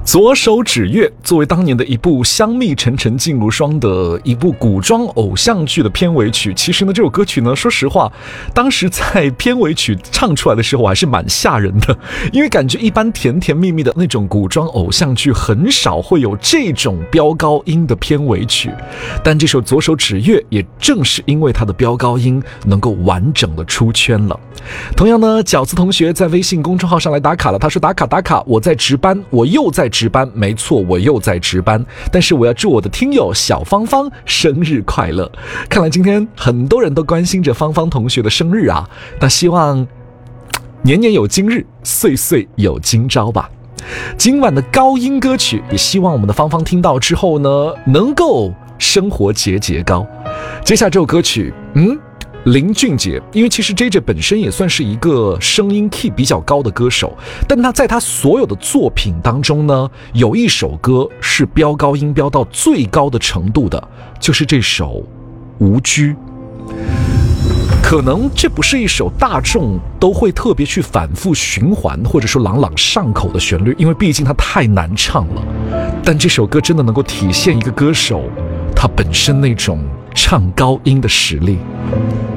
左手指月作为当年的一部香蜜沉沉烬如霜的一部古装偶像剧的片尾曲，其实呢这首歌曲呢说实话当时在片尾曲唱出来的时候还是蛮吓人的，因为感觉一般甜甜蜜蜜的那种古装偶像剧很少会有这种飙高音的片尾曲，但这首左手指月也正是因为它的飙高音能够完整的出圈了。同样呢，饺子同学在微信公众号上来打卡了，他说打卡，我在值班，我又在值班，没错，我又在值班，但是我要祝我的听友小芳芳生日快乐。看来今天很多人都关心着芳芳同学的生日啊，那希望年年有今日，岁岁有今朝吧。今晚的高音歌曲也希望我们的芳芳听到之后呢能够生活节节高。接下来这首歌曲林俊杰，因为其实 JJ 本身也算是一个声音 key 比较高的歌手，但他在他所有的作品当中呢，有一首歌是飙高音飙到最高的程度的，就是这首无拘。可能这不是一首大众都会特别去反复循环或者说朗朗上口的旋律，因为毕竟它太难唱了，但这首歌真的能够体现一个歌手他本身那种唱高音的实力。